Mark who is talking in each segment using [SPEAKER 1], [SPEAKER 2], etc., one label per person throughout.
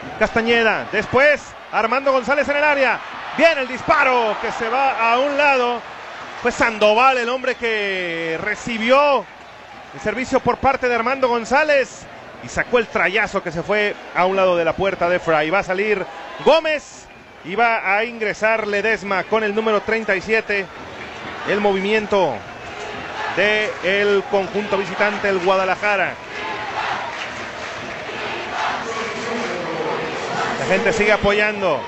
[SPEAKER 1] Castañeda, después Armando González en el área. Viene el disparo que se va a un lado. Fue Sandoval el hombre que recibió el servicio por parte de Armando González y sacó el trayazo que se fue a un lado de la puerta de Fry. Va a salir Gómez y va a ingresar Ledesma con el número 37. El movimiento del conjunto visitante, el Guadalajara. La gente sigue apoyando.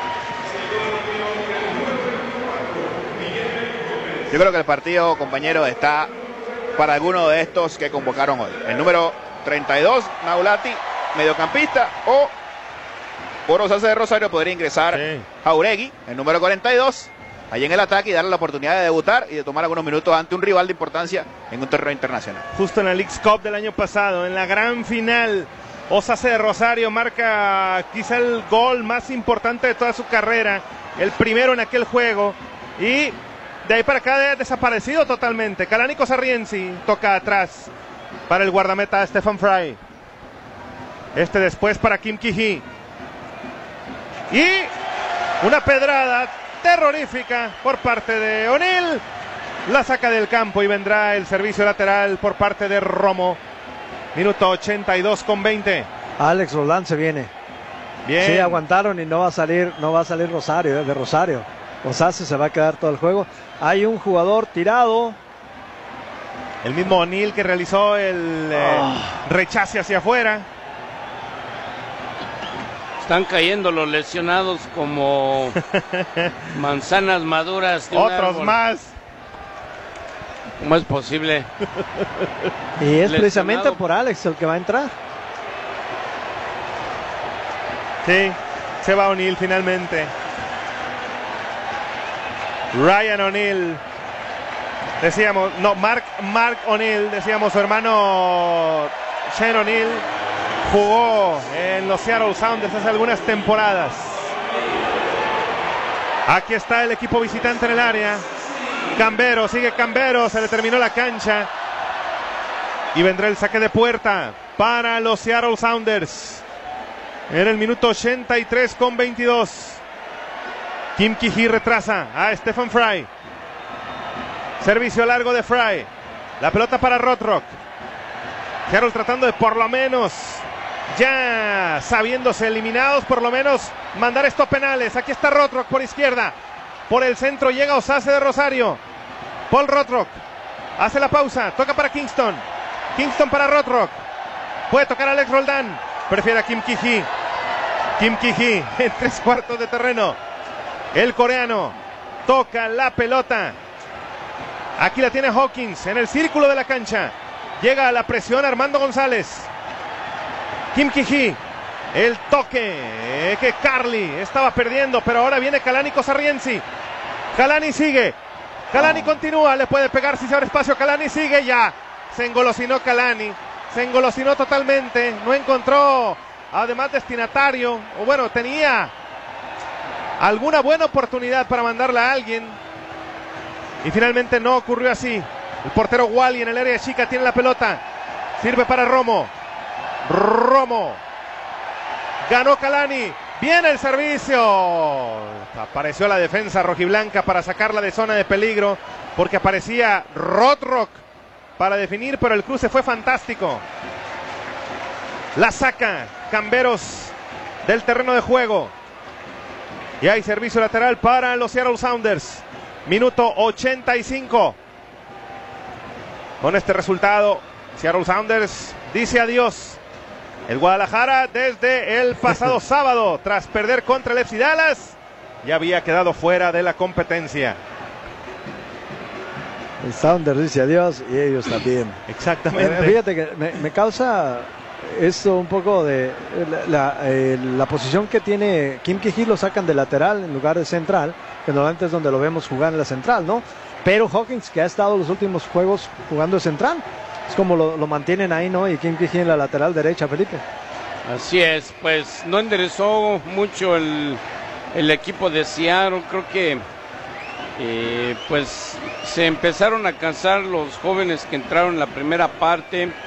[SPEAKER 2] Yo creo que el partido, compañero, está para alguno de estos que convocaron hoy. El número 32, Naulati, mediocampista, o por Osasa de Rosario podría ingresar Jauregui, el número 42, allí en el ataque y darle la oportunidad de debutar y de tomar algunos minutos ante un rival de importancia en un terreno internacional.
[SPEAKER 1] Justo en la Leagues Cup del año pasado, en la gran final, Osasa de Rosario marca quizá el gol más importante de toda su carrera, el primero en aquel juego, y de ahí para acá ha desaparecido totalmente. Calánico Sarrienzi toca atrás para el guardameta Stefan Fry. Después para Kim Ki-hee. Y una pedrada terrorífica por parte de O'Neill. La saca del campo y vendrá el servicio lateral por parte de Romo. Minuto 82 con 20.
[SPEAKER 3] Alex Roland se viene.
[SPEAKER 1] Bien.
[SPEAKER 3] Sí, aguantaron y no va a salir Rosario, de Rosario. Osasa se va a quedar todo el juego. Hay un jugador tirado.
[SPEAKER 1] El mismo O'Neill que realizó el rechace hacia afuera.
[SPEAKER 4] Están cayendo los lesionados como manzanas maduras de un
[SPEAKER 1] Otros
[SPEAKER 4] árbol.
[SPEAKER 1] más.
[SPEAKER 4] ¿Cómo es posible?
[SPEAKER 3] Y es precisamente por Alex el que va a entrar.
[SPEAKER 1] Sí, se va O'Neill finalmente. Ryan O'Neill, decíamos, no, Mark O'Neill, decíamos, su hermano Shane O'Neill jugó en los Seattle Sounders hace algunas temporadas. Aquí está el equipo visitante en el área. Cambero, sigue Cambero, se le terminó la cancha. Y vendrá el saque de puerta para los Seattle Sounders. En el minuto 83 con 22. Kim Ki-hee retrasa a Stefan Fry. Servicio largo de Fry. La pelota para Rothrock. Seattle tratando de por lo menos, ya sabiéndose eliminados, por lo menos mandar estos penales. Aquí está Rothrock por izquierda. Por el centro llega Osasa de Rosario. Paul Rothrock hace la pausa. Toca para Kingston. Kingston para Rothrock. Puede tocar a Alex Roldán. Prefiere a Kim Ki-hee. Kim Ki-hee en 3/4 de terreno. El coreano toca la pelota. Aquí la tiene Hawkins en el círculo de la cancha. Llega a la presión Armando González. Kim Ki-hee. El toque que Carly estaba perdiendo, pero ahora viene Calánico Sarrienzi. Kalani sigue. Kalani continúa, le puede pegar si se abre espacio. Kalani sigue ya. Se engolosinó Kalani. Se engolosinó totalmente. No encontró, además, destinatario. O bueno, tenía alguna buena oportunidad para mandarla a alguien. Y finalmente no ocurrió así. El portero Wally en el área chica tiene la pelota. Sirve para Romo. Romo. Ganó Kalani. Viene el servicio. Apareció la defensa rojiblanca para sacarla de zona de peligro. Porque aparecía Rothrock para definir, pero el cruce fue fantástico. La saca Camberos del terreno de juego. Y hay servicio lateral para los Seattle Sounders. Minuto 85. Con este resultado, Seattle Sounders dice adiós. El Guadalajara, desde el pasado sábado, tras perder contra el FC Dallas, ya había quedado fuera de la competencia.
[SPEAKER 3] El Sounders dice adiós y ellos también.
[SPEAKER 1] Exactamente.
[SPEAKER 3] Fíjate que me causa esto un poco de la posición que tiene Kim Ki-hee. Lo sacan de lateral en lugar de central, que normalmente es donde lo vemos jugar en la central, ¿no? Pero Hawkins, que ha estado los últimos juegos jugando de central, es como lo mantienen ahí, ¿no? Y Kim Ki-hee en la lateral derecha, Felipe.
[SPEAKER 4] Así es, pues no enderezó mucho el equipo de Seattle. Creo que pues se empezaron a cansar los jóvenes que entraron en la primera parte.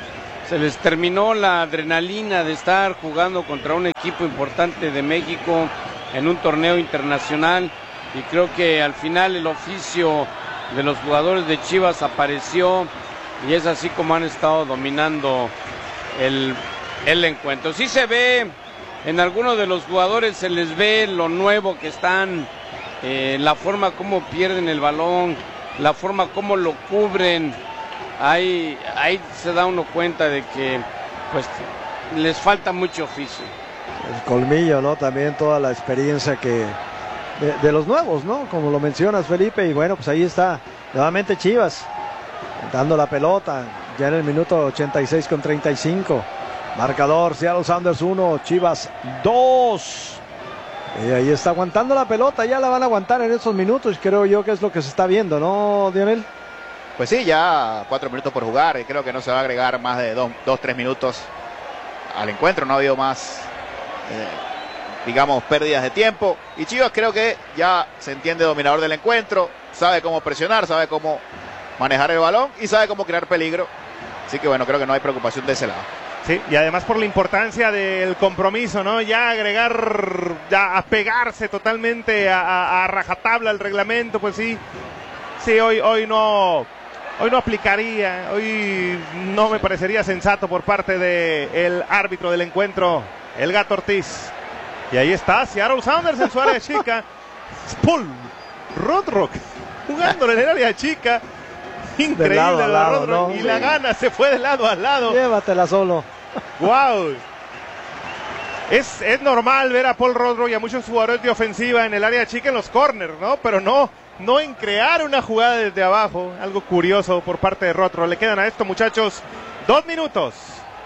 [SPEAKER 4] se les terminó la adrenalina de estar jugando contra un equipo importante de México en un torneo internacional, y creo que al final el oficio de los jugadores de Chivas apareció, y es así como han estado dominando el encuentro. Sí se ve en algunos de los jugadores, se les ve lo nuevo que están, la forma como pierden el balón, la forma como lo cubren. Ahí se da uno cuenta de que pues les falta mucho oficio.
[SPEAKER 3] El colmillo, ¿no? También toda la experiencia que de los nuevos, ¿no? Como lo mencionas, Felipe, y bueno, pues ahí está nuevamente Chivas dando la pelota ya en el minuto 86 con 35. Marcador: Seattle Sounders 1, Chivas 2. Y ahí está aguantando la pelota, ya la van a aguantar en estos minutos, creo yo que es lo que se está viendo, ¿no, Dionel?
[SPEAKER 2] Pues sí, ya 4 minutos por jugar, y creo que no se va a agregar más de 2-3 minutos al encuentro. No ha habido más, digamos, pérdidas de tiempo, y Chivas creo que ya se entiende dominador del encuentro, sabe cómo presionar, sabe cómo manejar el balón y sabe cómo crear peligro. Así que bueno, creo que no hay preocupación de ese lado.
[SPEAKER 1] Sí, y además por la importancia del compromiso, ¿no? Ya agregar, ya apegarse totalmente a rajatabla al reglamento, pues sí, hoy no aplicaría, hoy no me parecería sensato por parte del árbitro del encuentro, el Gato Ortiz. Y ahí está Seattle Sounders en su área chica. Paul Rodrock jugándole en el área chica. Increíble
[SPEAKER 3] lado a lado,
[SPEAKER 1] Rodrock, ¿no? Y la gana se fue de lado a lado.
[SPEAKER 3] Llévatela solo.
[SPEAKER 1] Wow. Es normal ver a Paul Rodrock y a muchos jugadores de ofensiva en el área chica en los corners, ¿no? Pero no en crear una jugada desde abajo. Algo curioso por parte de Rodrock. Le quedan a esto, muchachos, 2 minutos.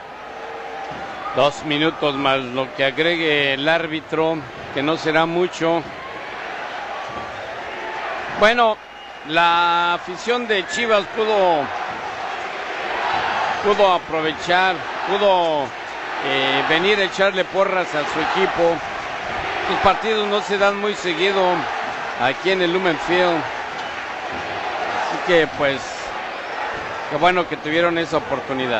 [SPEAKER 4] 2 minutos más lo que agregue el árbitro, que no será mucho. Bueno, la afición de Chivas pudo aprovechar, pudo venir a echarle porras a su equipo. Los partidos no se dan muy seguido aquí en el Lumen Field, así que pues qué bueno que tuvieron esa oportunidad.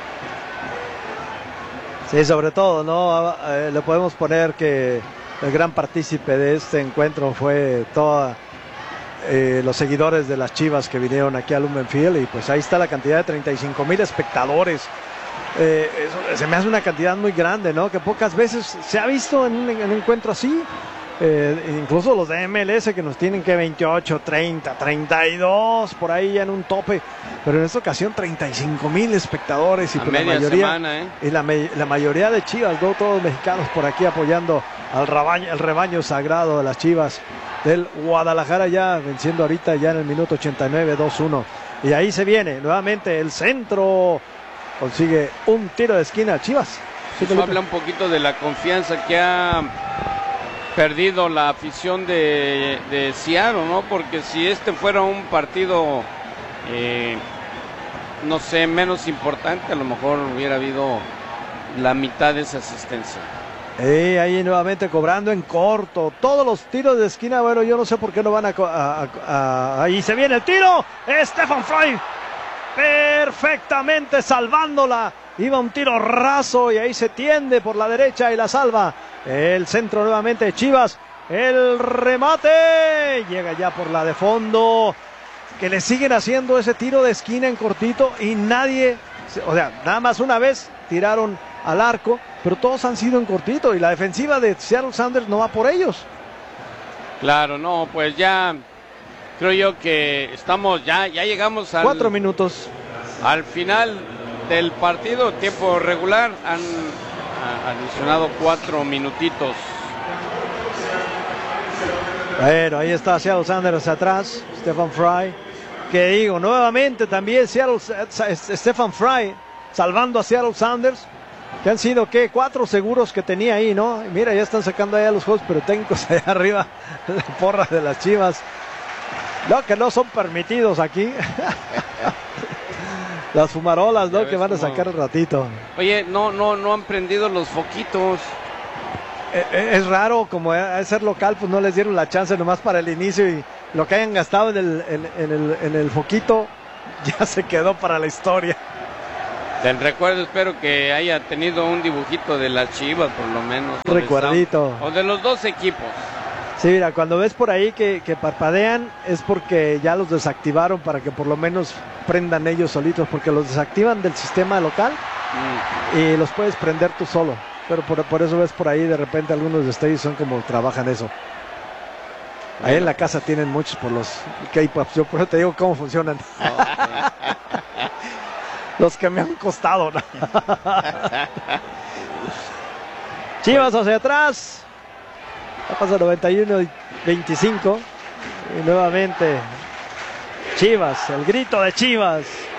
[SPEAKER 3] Sí, sobre todo, ¿no? Le podemos poner que el gran partícipe de este encuentro fue todos los seguidores de las Chivas que vinieron aquí a Lumen Field, y pues ahí está la cantidad de 35,000 espectadores. Eso se me hace una cantidad muy grande, ¿no? Que pocas veces se ha visto en un encuentro así. Incluso los de MLS, que nos tienen que 28, 30, 32, por ahí ya en un tope, pero en esta ocasión 35,000 espectadores, y
[SPEAKER 4] a
[SPEAKER 3] pues
[SPEAKER 4] media semana,
[SPEAKER 3] y la mayoría de Chivas, ¿no? Todos mexicanos por aquí apoyando al rebaño sagrado de las Chivas del Guadalajara, ya venciendo ahorita ya en el minuto 89, 2-1. Y ahí se viene nuevamente el centro, consigue un tiro de esquina Chivas.
[SPEAKER 4] Eso habla un poquito de la confianza que ha perdido la afición de Seattle, ¿no? Porque si este fuera un partido, no sé, menos importante, a lo mejor hubiera habido la mitad de esa asistencia.
[SPEAKER 3] Ahí nuevamente cobrando en corto todos los tiros de esquina. Bueno, yo no sé por qué no van ahí se viene el tiro. Stephen Fry perfectamente salvándola. Iba un tiro raso y ahí se tiende por la derecha y la salva. El centro nuevamente de Chivas. El remate llega ya por la de fondo, que le siguen haciendo ese tiro de esquina en cortito y nadie, o sea, nada más una vez tiraron al arco, pero todos han sido en cortito, y la defensiva de Seattle Sounders no va por ellos.
[SPEAKER 4] Claro, no, pues ya creo yo que ya llegamos al
[SPEAKER 3] 4 minutos
[SPEAKER 4] al final del partido, tiempo regular. Han adicionado 4 minutitos.
[SPEAKER 3] Bueno, ahí está Seattle Sounders atrás, Stephen Fry, que digo, nuevamente también Stephen Fry salvando a Seattle Sounders, que han sido, ¿qué? 4 seguros que tenía ahí, ¿no? Y mira, ya están sacando allá los juegos técnicos allá arriba, la porra de las Chivas. No, que no son permitidos aquí. Las fumarolas, ¿no? Que van a sacar un ratito.
[SPEAKER 4] Oye, no han prendido los foquitos.
[SPEAKER 3] Es raro, como a ser local, pues no les dieron la chance nomás para el inicio, y lo que hayan gastado en el foquito ya se quedó para la historia.
[SPEAKER 4] Del recuerdo espero que haya tenido un dibujito de las Chivas por lo menos.
[SPEAKER 3] Un recuerdito.
[SPEAKER 4] O de los dos equipos.
[SPEAKER 3] Sí, mira, cuando ves por ahí que parpadean es porque ya los desactivaron para que por lo menos prendan ellos solitos, porque los desactivan del sistema local y los puedes prender tú solo. Pero por eso ves por ahí de repente algunos destellos son como trabajan eso. Ahí en la casa tienen muchos por los K-Pops, yo por eso te digo cómo funcionan. Los que me han costado. ¿No? Chivas hacia atrás. Ya pasa 91-25. Y nuevamente Chivas, el grito de Chivas.